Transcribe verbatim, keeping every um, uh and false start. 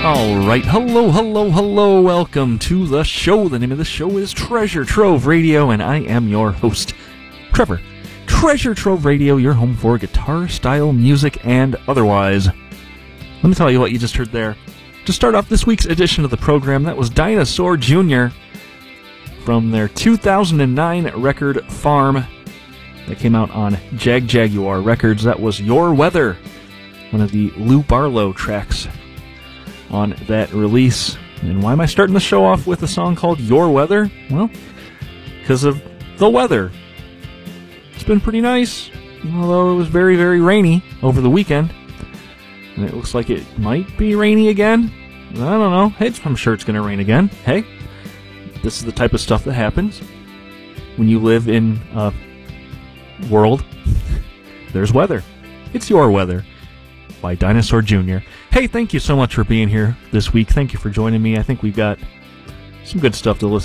Alright, hello, hello, hello, welcome to the show. The name of the show is Treasure Trove Radio, and I am your host, Trevor. Treasure Trove Radio, your home for guitar-style music and otherwise. Let me tell you what you just heard there. To start off this week's edition of the program, that was Dinosaur Junior from their two thousand nine record Farm that came out on Jag Jaguar Records. That was Your Weather, one of the Lou Barlow tracks on that release. And why am I starting the show off with a song called Your Weather? Well, because of the weather. It's been pretty nice, although it was very, very rainy over the weekend. And it looks like it might be rainy again. I don't know. Hey, I'm sure it's going to rain again. Hey, this is the type of stuff that happens when you live in a world. There's weather. It's Your Weather by Dinosaur Junior Hey, thank you so much for being here this week. Thank you for joining me. I think we've got some good stuff to listen